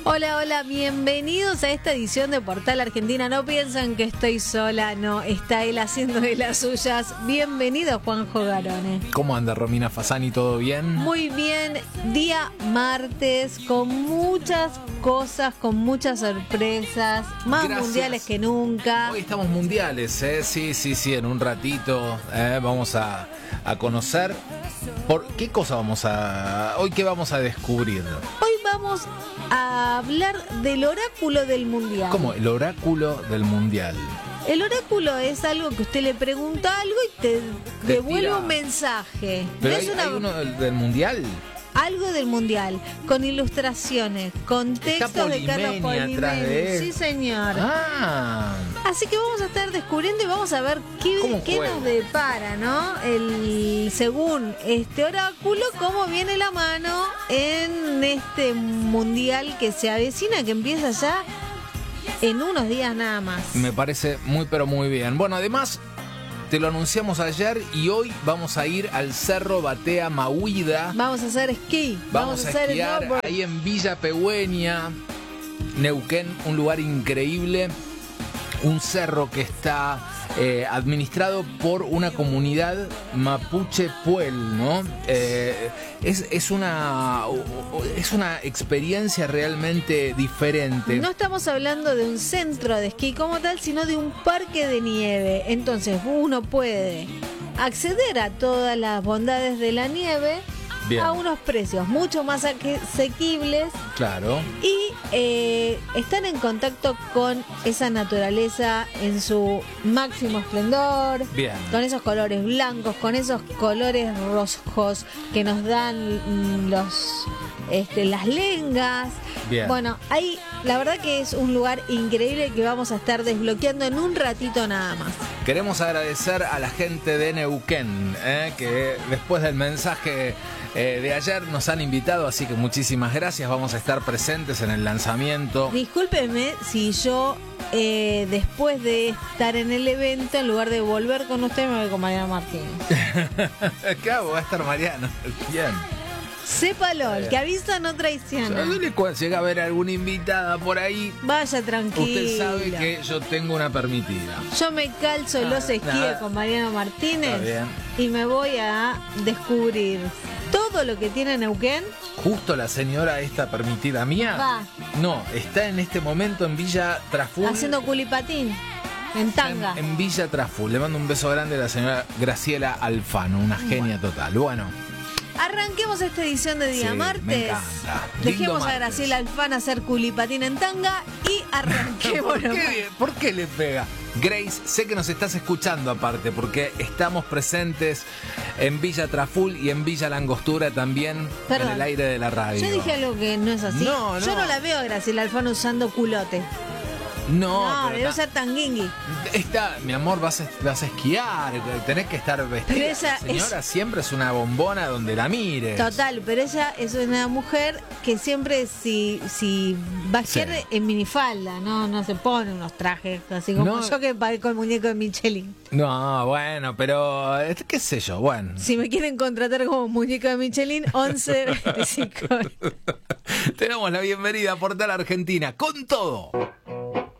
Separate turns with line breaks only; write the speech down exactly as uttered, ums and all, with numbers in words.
Hola, hola, bienvenidos a esta edición de Portal Argentina. No piensan que estoy sola, no, está él haciendo de las suyas. Bienvenido, Juanjo Garone.
¿Cómo anda Romina Fasani? ¿Todo bien?
Muy bien, día martes, con muchas cosas, con muchas sorpresas, más
Gracias.
Mundiales que nunca.
Hoy estamos mundiales, ¿eh? Sí, sí, sí, en un ratito ¿eh? vamos a, a conocer. ¿Por qué cosa vamos a... Hoy qué vamos a descubrir?
Hoy vamos a hablar del oráculo del mundial.
¿Cómo? El oráculo del mundial.
El oráculo es algo que usted le pregunta algo y te,
Te
devuelve
tira.
un mensaje.
¿Pero
No
hay,
es una-
hay uno del, del mundial?
Algo del mundial, con ilustraciones, con textos de Carlos
Polimeni atrás de él.
Sí, señor.
Ah,
Así que vamos a estar descubriendo y vamos a ver qué,
¿Cómo
qué
juega?
nos depara, ¿no? El, según este oráculo, cómo viene la mano en este mundial que se avecina, que empieza ya en unos días nada más.
me parece muy pero muy bien. Bueno, además te lo anunciamos ayer y hoy vamos a ir al Cerro Batea Mahuida.
Vamos a hacer esquí,
Vamos,
vamos,
a
hacer
esquiar
snowboard.
ahí en Villa Pehuen, Neuquén, un lugar increíble, un cerro que está eh, administrado por una comunidad mapuche puel, ¿no? Eh, es, es una es una experiencia realmente diferente.
No estamos hablando de un centro de esquí como tal, sino de un parque de nieve. Entonces uno puede acceder a todas las bondades de la nieve.
Bien.
A unos precios mucho más asequibles
Claro.
y eh, están en contacto con esa naturaleza en su máximo esplendor,
Bien.
con esos colores blancos, con esos colores rojos que nos dan mm, los este, las lengas.
Bien.
Bueno, ahí la verdad que es un lugar increíble que vamos a estar desbloqueando en un ratito nada más.
Queremos agradecer a la gente de Neuquén, eh, que después del mensaje eh, de ayer nos han invitado, así que muchísimas gracias. Vamos a estar presentes en el lanzamiento.
Discúlpeme si yo, eh, después de estar en el evento, en lugar de volver con usted, me voy con Mariana Martínez.
Claro, va a estar Mariano. Bien.
Sépalo, el que avisa no traiciona.
Yo le cu- llega a ver alguna invitada por ahí.
Vaya tranquilo.
Usted sabe que yo tengo una permitida.
Yo me calzo los esquíes
nada.
con Mariano Martínez
Está bien.
y me voy a descubrir todo lo que tiene Neuquén.
Justo la señora esta permitida mía.
Va.
No, está en este momento en Villa Traful.
Haciendo culipatín en tanga.
En, en Villa Traful. Le mando un beso grande a la señora Graciela Alfano, una genia total. Bueno.
Arranquemos esta edición de Día
Sí,
Martes.
me encanta. Lindo
Dejemos a
martes.
Graciela Alfano hacer culipatín en tanga y arranquemos.
¿Por qué, ¿Por qué le pega? Grace, sé que nos estás escuchando aparte, porque estamos presentes en Villa Traful y en Villa Langostura también,
Perdón.
en el aire de la radio.
Yo dije algo que no es así.
No,
Yo
no.
no la veo a Graciela Alfano usando culote.
No,
No,
pero
debe
ta-
ser tanguingui.
Está, mi amor, vas a, vas a esquiar, tenés que estar vestida.
Pero ella
La señora siempre es una bombona donde la mires.
Total, pero ella es una mujer que siempre si, si va a esquiar
Sí.
en minifalda, no, no se pone unos trajes así como
No.
yo que parezco el muñeco de Michelin.
No, bueno, pero eh, qué sé yo, bueno.
Si me quieren contratar como muñeco de Michelin, once veinticinco.
Te damos la bienvenida a Portal Argentina con todo.